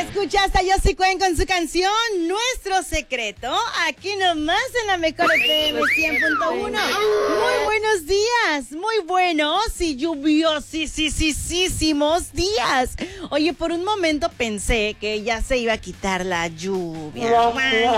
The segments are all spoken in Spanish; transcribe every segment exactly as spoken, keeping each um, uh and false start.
Escuchaste a Yossi Cuen con su canción Nuestro Secreto, aquí nomás en la mejor F M cien punto uno. Muy buenos días, muy buenos y lluviosísimos días. Oye, por un momento pensé que ya se iba a quitar la lluvia.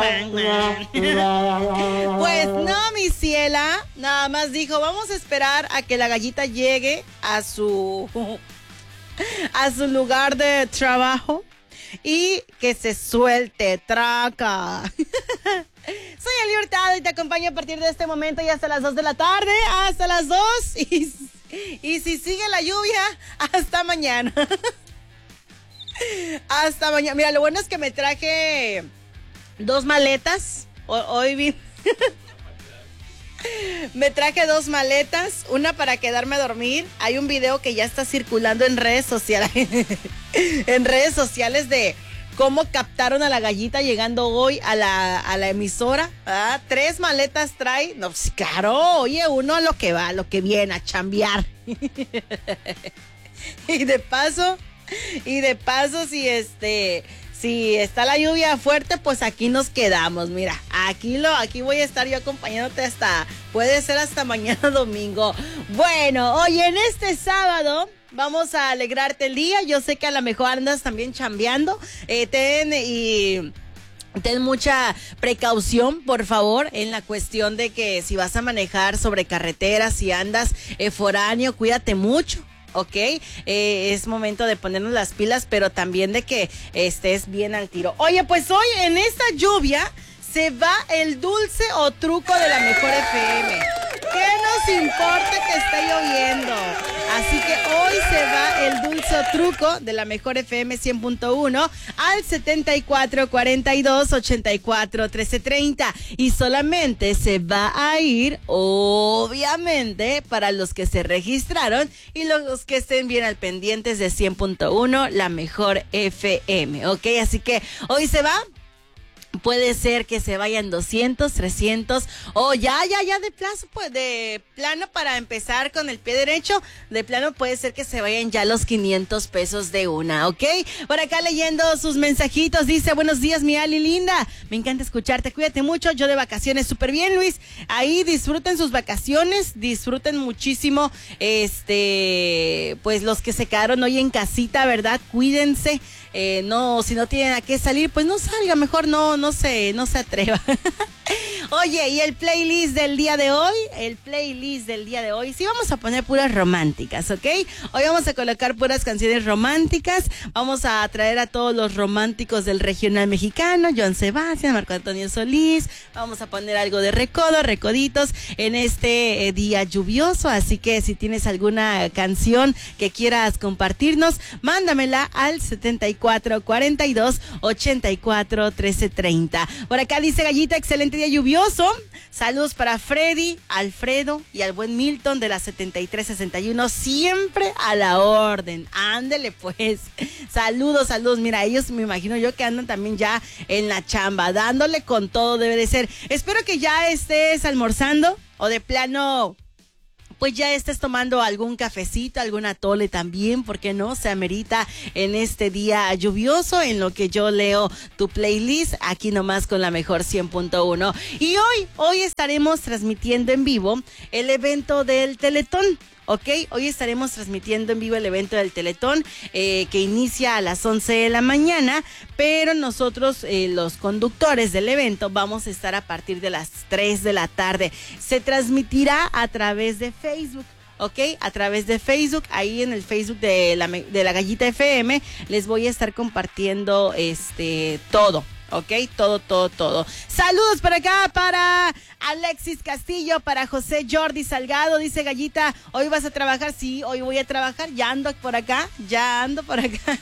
Pues no, mi ciela, nada más dijo, vamos a esperar a que la gallita llegue a su, a su lugar de trabajo. Y que se suelte, traca. Soy Ali Hurtado y te acompaño a partir de este momento y hasta las dos de la tarde, hasta las dos. Y, y si sigue la lluvia, hasta mañana. Hasta mañana. Mira, lo bueno es que me traje dos maletas. Hoy vi... Me traje dos maletas, una para quedarme a dormir. Hay un video que ya está circulando en redes sociales, en redes sociales de cómo captaron a la gallita llegando hoy a la, a la emisora. ¿Ah? Tres maletas trae. No, pues claro, oye, uno a lo que va, a lo que viene, a chambear. Y de paso, y de paso, si este... Si está la lluvia fuerte, pues aquí nos quedamos. Mira, aquí lo, aquí voy a estar yo acompañándote hasta, puede ser hasta mañana domingo. Bueno, hoy en este sábado vamos a alegrarte el día. Yo sé que a lo mejor andas también chambeando. Eh, ten y... Ten mucha precaución, por favor, en la cuestión de que si vas a manejar sobre carreteras, si andas eh, foráneo, cuídate mucho. Ok, eh, es momento de ponernos las pilas, pero también de que estés bien al tiro. Oye, pues hoy en esta lluvia se va el dulce o truco de la mejor F M. ¿Qué nos importa que esté lloviendo? Así que hoy se va el dulce o truco de la mejor F M cien punto uno al setenta y cuatro cuarenta y dos ochenta y cuatro trece treinta y solamente se va a ir, obviamente, para los que se registraron y los que estén bien al pendientes de cien punto uno, la mejor F M, ¿ok? Así que hoy se va. Puede ser que se vayan doscientos, trescientos o ya, ya, ya de plazo, pues de plano para empezar con el pie derecho, de plano puede ser que se vayan ya los quinientos pesos de una, ¿ok? Por acá leyendo sus mensajitos, dice, buenos días mi Ali linda, me encanta escucharte, cuídate mucho, yo de vacaciones súper bien Luis, ahí disfruten sus vacaciones, disfruten muchísimo, este, pues los que se quedaron hoy en casita, ¿verdad? Cuídense. Eh, no, si no tienen a qué salir, pues no salga, mejor no, no se, no se atreva. Oye, y el playlist del día de hoy, el playlist del día de hoy, sí vamos a poner puras románticas, ¿ok? Hoy vamos a colocar puras canciones románticas, vamos a traer a todos los románticos del regional mexicano, Joan Sebastián, Marco Antonio Solís, vamos a poner algo de recodo, recoditos en este eh, día lluvioso, así que si tienes alguna canción que quieras compartirnos, mándamela al setenta y cuatro cuarenta y dos ochenta y cuatro trece treinta. Por acá dice Gallita, excelente día lluvioso. Saludos para Freddy, Alfredo y al buen Milton de la setenta y tres sesenta y uno, siempre a la orden. Ándele pues. Saludos, saludos. Mira, ellos me imagino yo que andan también ya en la chamba, dándole con todo, debe de ser. Espero que ya estés almorzando o de plano pues ya estés tomando algún cafecito, algún atole también, porque no se amerita en este día lluvioso, en lo que yo leo tu playlist aquí nomás con la mejor cien punto uno. Y hoy, hoy estaremos transmitiendo en vivo el evento del Teletón. Ok, hoy estaremos transmitiendo en vivo el evento del Teletón eh, que inicia a las once de la mañana, pero nosotros, eh, los conductores del evento, vamos a estar a partir de las tres de la tarde. Se transmitirá a través de Facebook. Ok, a través de Facebook, ahí en el Facebook de la, de la Gallita F M, les voy a estar compartiendo este todo. Ok, todo, todo, todo. Saludos por acá para Alexis Castillo, para José Jordi Salgado. Dice Gallita, ¿hoy vas a trabajar? Sí, hoy voy a trabajar. Ya ando por acá, ya ando por acá.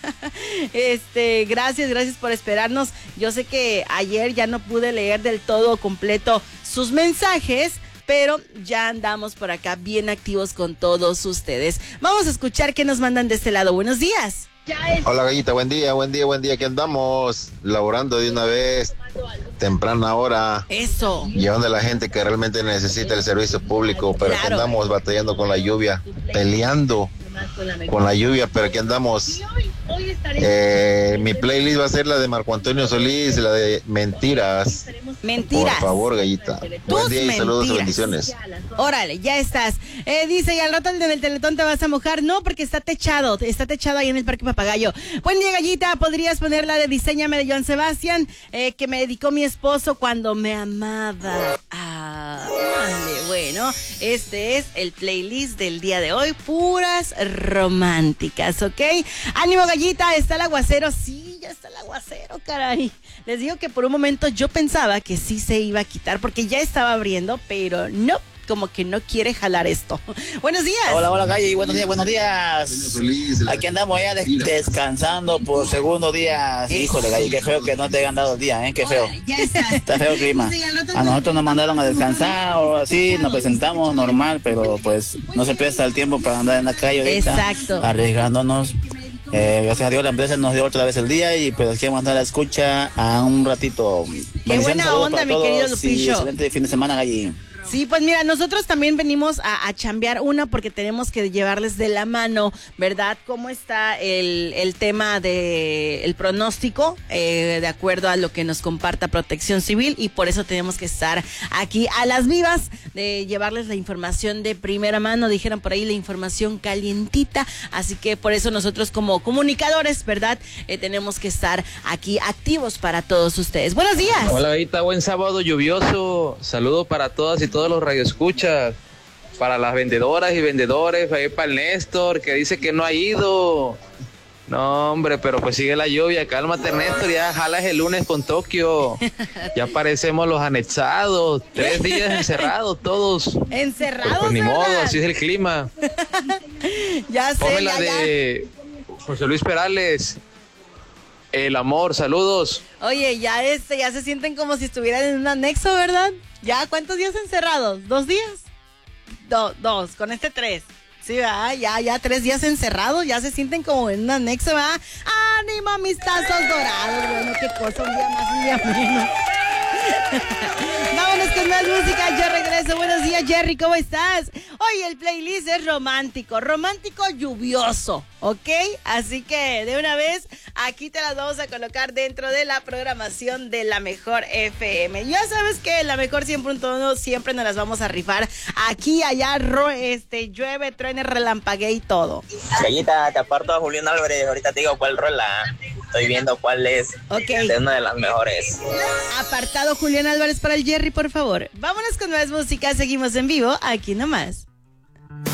Este, gracias, gracias por esperarnos. Yo sé que ayer ya no pude leer del todo completo sus mensajes, pero ya andamos por acá bien activos con todos ustedes. Vamos a escuchar qué nos mandan de este lado. Buenos días. Hola Gallita, buen día, buen día, buen día. Aquí andamos laborando de una vez, temprana hora. Eso. Llevando a la gente que realmente necesita el servicio público, pero claro. Aquí andamos batallando con la lluvia, peleando con la lluvia, pero aquí andamos Eh, mi playlist va a ser la de Marco Antonio Solís, la de Mentiras. Mentiras. Por favor, gallita. Buen día y saludos y bendiciones. Órale, ya estás. Eh, dice, y al rato en el Teletón te vas a mojar. No, porque está techado. Está techado ahí en el Parque Papagayo. Buen día, gallita. ¿Podrías poner la de Diseñame de Joan Sebastián? Eh, que me dedicó mi esposo cuando me amaba. Ah, vale, bueno. Este es el playlist del día de hoy. Puras románticas, ¿ok? Ánimo, gallita. ¿Está el aguacero? Sí, ya está el aguacero, caray. Les digo que por un momento yo pensaba que sí se iba a quitar porque ya estaba abriendo, pero no, como que no quiere jalar esto. Buenos días. Hola, hola, Galli. Buenos días, buenos días. Aquí andamos ya des- descansando por segundo día. Híjole, Galli, qué feo que no te hayan dado el día, ¿eh? Qué feo. Ya está. Está feo el clima. A nosotros nos mandaron a descansar o así, nos presentamos normal, pero pues no se presta el tiempo para andar en la calle ahorita. Exacto. Arriesgándonos. Eh, gracias a Dios la empresa nos dio otra vez el día y pues aquí vamos a dar la escucha a un ratito. Qué buena onda, mi querido Lupillo. Excelente fin de semana, Galli. Sí, pues mira, nosotros también venimos a, a chambear una porque tenemos que llevarles de la mano, ¿verdad? ¿Cómo está el, el tema de el pronóstico? Eh, de acuerdo a lo que nos comparta Protección Civil, y por eso tenemos que estar aquí a las vivas de llevarles la información de primera mano, dijeron por ahí, la información calientita, así que por eso nosotros como comunicadores, ¿verdad? Eh, tenemos que estar aquí activos para todos ustedes. Buenos días. Hola, Gallita, buen sábado lluvioso. Saludos para todas y todos los radioescuchas, para las vendedoras y vendedores, ahí para el Néstor, que dice que no ha ido. No, hombre, pero pues sigue la lluvia. Cálmate, Néstor, ya jalas el lunes con Tokio. Ya parecemos los anexados, tres días encerrados todos. Encerrados, Pues, pues ni ¿verdad? modo, así es el clima. Ya sé, Ponme la ya, ya. de José Luis Perales, El Amor, saludos. Oye, ya este, ya se sienten como si estuvieran en un anexo, ¿verdad? ¿Ya cuántos días encerrados? ¿Dos días? Do- dos, con este tres. Sí, ¿verdad? Ya, ya tres días encerrados, ya se sienten como en un anexo, ¿verdad? ¡Ánimo, mis tazos dorados! Bueno, qué cosa, un día más, un día menos. Vámonos con más música, yo regreso. Buenos días, Jerry, ¿cómo estás? Hoy el playlist es romántico, romántico lluvioso, ¿ok? Así que de una vez, aquí te las vamos a colocar dentro de la programación de La Mejor F M. Ya sabes que La Mejor cien punto uno siempre nos las vamos a rifar. Aquí, allá, ro, este, llueve, truene, relampaguee y todo. Gallita, te aparto a Julián Álvarez, ahorita te digo cuál rola. Estoy viendo cuál es Ok. de una de las mejores. Apartado Julián Álvarez para el Jerry, por favor. Vámonos con más música, seguimos en vivo, aquí nomás.